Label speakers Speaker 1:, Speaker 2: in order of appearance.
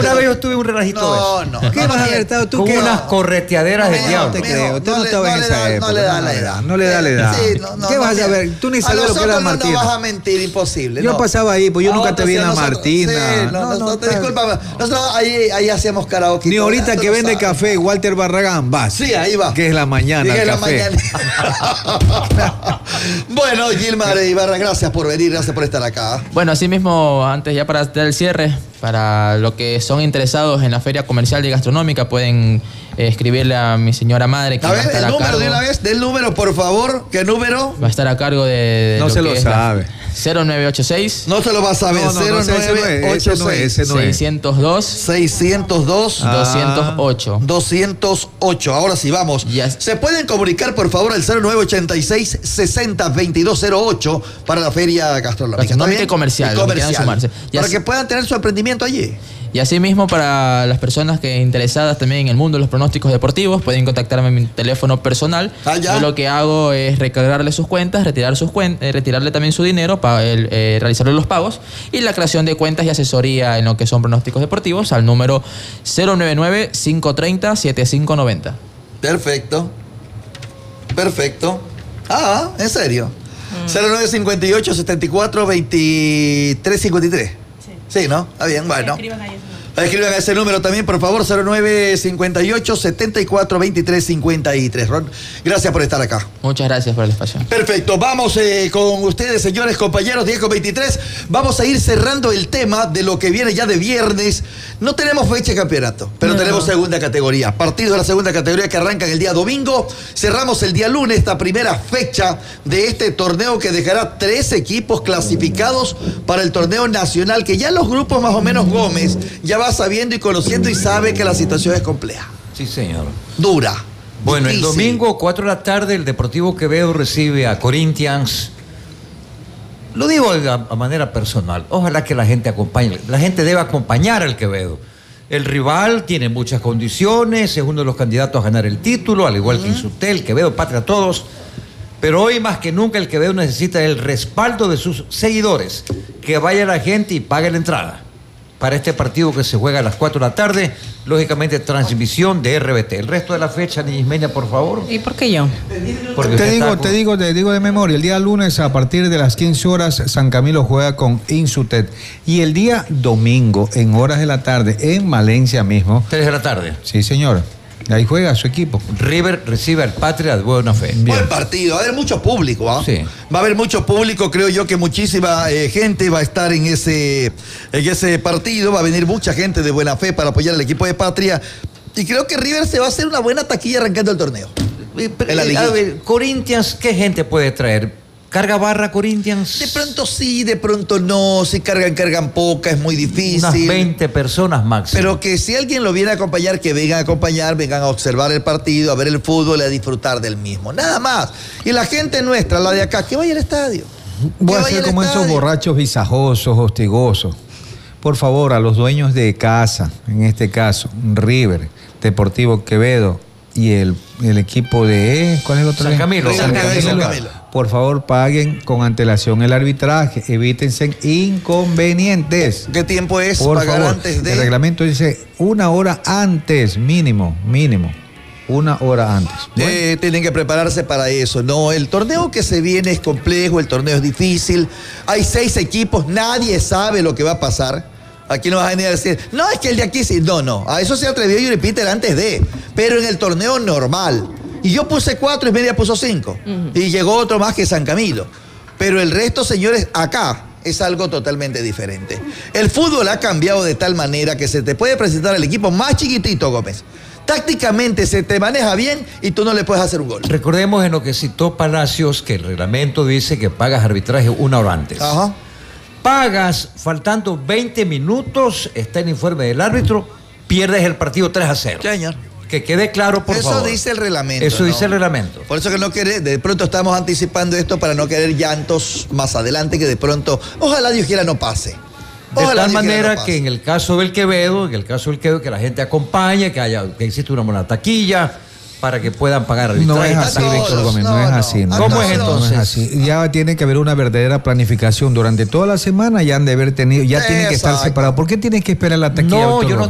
Speaker 1: Una vez yo tuve un relajito de eso.
Speaker 2: No. ¿Qué vas a haber estado tú?
Speaker 1: Con unas correteaderas de diablo.
Speaker 2: No te creo. Usted no estaba en esa época.
Speaker 3: No le da la edad.
Speaker 2: No le da la edad. ¿Qué vas a saber? Tú ni sabes lo que era Martina.
Speaker 3: No vas a mentir, imposible.
Speaker 2: Yo pasaba ahí, pues yo nunca te vi en la Martina.
Speaker 3: Disculpa, nosotros ahí hacíamos karaoke.
Speaker 2: Ni ahorita que vende café, Walter Barragán, va.
Speaker 3: Sí, ahí va.
Speaker 2: Que es la mañana, el café.
Speaker 3: Bueno, Gilmar Ibarra, gracias por venir, gracias por estar acá.
Speaker 4: Bueno, así mismo, antes ya para dar el cierre, para los que son interesados en la Feria Comercial y Gastronómica, pueden escribirle a mi señora madre. Que
Speaker 3: a ver, el número de una vez, del número, por favor. ¿Qué número?
Speaker 4: Va a estar a cargo de
Speaker 2: no se lo sabe.
Speaker 4: 0986.
Speaker 3: No se lo va a saber. 0986
Speaker 4: 602
Speaker 3: 208. Ahora sí, vamos.
Speaker 4: Yes.
Speaker 3: Se pueden comunicar, por favor, al 0986 60 2208 para la Feria Gastronómica.
Speaker 4: Gastronómica y comercial.
Speaker 3: Sumarse. Para que puedan tener su emprendimiento allí.
Speaker 4: Y asimismo, para las personas que interesadas también en el mundo de los pronósticos deportivos, pueden contactarme en mi teléfono personal. Yo lo que hago es recargarle sus cuentas, retirarle también su dinero para realizarle los pagos y la creación de cuentas y asesoría en lo que son pronósticos deportivos al número 099-530-7590.
Speaker 3: Perfecto. ¿En serio? 0958-74-2353. Sí, ¿no? Está bien, bueno. Escriban a ese número también, por favor, 0958-74-2353. Ron, gracias por estar acá.
Speaker 4: Muchas gracias por el espacio.
Speaker 3: Perfecto, vamos con ustedes, señores compañeros, 10:23. Vamos a ir cerrando el tema de lo que viene ya de viernes. No tenemos fecha de campeonato, pero tenemos segunda categoría. Partidos de la segunda categoría que arrancan el día domingo. Cerramos el día lunes, esta primera fecha de este torneo que dejará 3 equipos clasificados para el torneo nacional, que ya los grupos más o menos Gómez ya va sabiendo y conociendo y sabe que la situación es compleja.
Speaker 1: Sí, señor.
Speaker 3: Dura.
Speaker 1: Bueno,
Speaker 3: difícil.
Speaker 1: El domingo, 4 de la tarde, el Deportivo Quevedo recibe a Corinthians. Lo digo a manera personal. Ojalá que la gente acompañe. La gente debe acompañar al Quevedo. El rival tiene muchas condiciones, es uno de los candidatos a ganar el título, al igual que Insutel, Quevedo, Patria, todos. Pero hoy más que nunca el Quevedo necesita el respaldo de sus seguidores. Que vaya la gente y pague la entrada para este partido que se juega a las 4 de la tarde, lógicamente transmisión de RBT. El resto de la fecha, Niña Ismeña, por favor.
Speaker 5: ¿Y por qué yo?
Speaker 2: Porque te digo de memoria, el día lunes a partir de las 15 horas San Camilo juega con Insutet y el día domingo en horas de la tarde en Malencia mismo.
Speaker 1: 3 de la tarde.
Speaker 2: Sí, señor. Ahí juega su equipo.
Speaker 1: River recibe al Patria de Buena Fe.
Speaker 3: Buen partido, va a haber mucho público, ¿ah?
Speaker 1: Sí.
Speaker 3: Va a haber mucho público, creo yo que muchísima gente va a estar en ese partido, va a venir mucha gente de Buena Fe para apoyar al equipo de Patria y creo que River se va a hacer una buena taquilla arrancando el torneo.
Speaker 1: A ver, Corinthians, ¿qué gente puede traer? ¿Carga barra Corinthians?
Speaker 3: De pronto sí, de pronto no. Si cargan poca, es muy difícil.
Speaker 1: Unas 20 personas máximo.
Speaker 3: Pero que si alguien lo viene a acompañar, que vengan a acompañar, vengan a observar el partido, a ver el fútbol y a disfrutar del mismo. Nada más. Y la gente nuestra, la de acá, que vaya al estadio.
Speaker 2: Voy a ser como esos borrachos visajosos, hostigosos. Por favor, a los dueños de casa, en este caso, River, Deportivo Quevedo y el equipo de... ¿Cuál es el otro?
Speaker 1: San Camilo.
Speaker 3: San Camilo.
Speaker 2: Por favor, paguen con antelación el arbitraje. Evítense inconvenientes.
Speaker 3: ¿Qué tiempo es
Speaker 2: por
Speaker 3: pagar
Speaker 2: favor,
Speaker 3: antes de...?
Speaker 2: El reglamento dice 1 hora antes, mínimo. 1 hora antes. Bueno.
Speaker 3: Tienen que prepararse para eso. No, el torneo que se viene es complejo, el torneo es difícil. Hay 6 equipos, nadie sabe lo que va a pasar. Aquí no vas a venir a decir, no, es que el de aquí sí. No. A eso se atrevió Yuri Peter antes de. Pero en el torneo normal. Y yo puse 4 y media puso 5. Y llegó otro más que San Camilo. Pero el resto, señores, acá es algo totalmente diferente. El fútbol ha cambiado de tal manera que se te puede presentar el equipo más chiquitito, Gómez. Tácticamente se te maneja bien y tú no le puedes hacer un gol.
Speaker 1: Recordemos en lo que citó Palacios que el reglamento dice que pagas arbitraje 1 hora antes.
Speaker 3: Ajá.
Speaker 1: Pagas faltando 20 minutos, está el informe del árbitro, pierdes el partido 3-0.
Speaker 3: Señor.
Speaker 1: Que quede claro, por favor.
Speaker 3: Eso dice el reglamento.
Speaker 1: Eso dice el reglamento.
Speaker 3: Por eso que no querés, de pronto estamos anticipando esto para no querer llantos más adelante que de pronto, ojalá Dios quiera no pase.
Speaker 1: De tal manera que en el caso del Quevedo, que la gente acompañe, que existe una buena taquilla para que puedan pagar arbitraje.
Speaker 2: No es así, Víctor Gómez, no es así.
Speaker 1: ¿Cómo es entonces?
Speaker 2: No es así. Ya tiene que haber una verdadera planificación durante toda la semana, ya han de haber tenido, ya tienen que estar separados. ¿Por qué tienen que esperar la taquilla?
Speaker 1: No, yo no